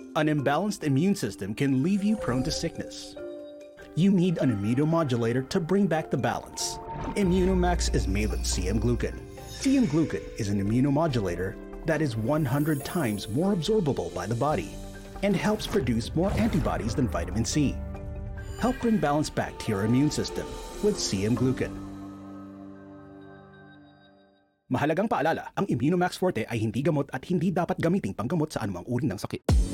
An imbalanced immune system can leave you prone to sickness. You need an immunomodulator to bring back the balance. Immunomax is made with CM Glucan. CM Glucan is an immunomodulator that is 100 times more absorbable by the body and helps produce more antibodies than vitamin C. Help bring balance back to your immune system with CM Glucan. Mahalagang paalala, ang Immunomax Forte ay hindi gamot at hindi dapat gamiting panggamot sa anumang uri ng sakit.